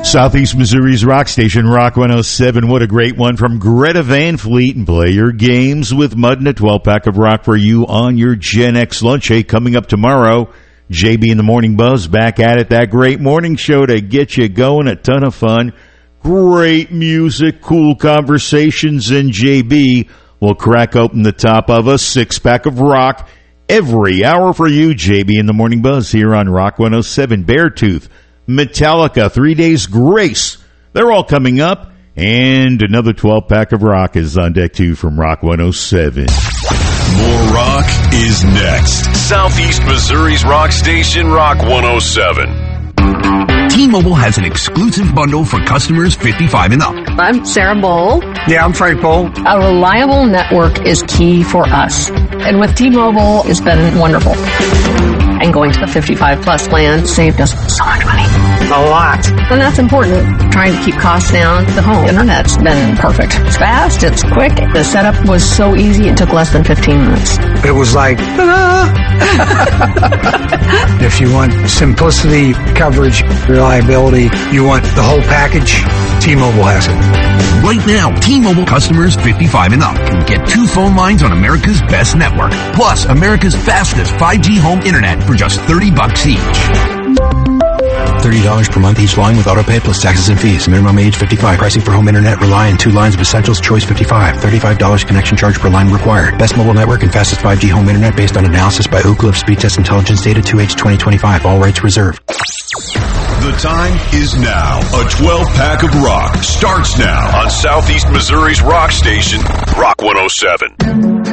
Southeast Missouri's rock station, Rock 107. What a great one from Greta Van Fleet. And play your games with Mud and a 12-pack of rock for you on your Gen X lunch. Hey, coming up tomorrow, JB in the Morning Buzz back at it. That great morning show to get you going. A ton of fun. Great music, cool conversations, and JB will crack open the top of a 6-pack of rock every hour for you. JB in the Morning Buzz here on Rock 107. Beartooth, Metallica, 3 Days Grace. They're all coming up. And another 12-pack of rock is on deck, too, from Rock 107. More rock is next. Southeast Missouri's rock station, Rock 107. T-Mobile has an exclusive bundle for customers 55 and up. I'm Sarah Bowl. Yeah, I'm Frank Bowl. A reliable network is key for us. And with T-Mobile, it's been wonderful. And going to the 55-plus plan saved us so much money. A lot. And that's important. Trying to keep costs down. The home internet's been perfect. It's fast. It's quick. The setup was so easy. It took less than 15 minutes. It was like, if you want simplicity, coverage, reliability, you want the whole package, T-Mobile has it. Right now, T-Mobile customers 55 and up can get 2 phone lines on America's best network, plus America's fastest 5G home internet for just $30 each. $30 per month each line with autopay plus taxes and fees. Minimum age 55. Pricing for home internet rely on 2 lines of Essentials. Choice 55. $35 connection charge per line required. Best mobile network and fastest 5G home internet based on analysis by Ookla of Speed Test Intelligence data 2H 2025. All rights reserved. The time is now. A 12-pack of rock starts now on Southeast Missouri's rock station, Rock 107.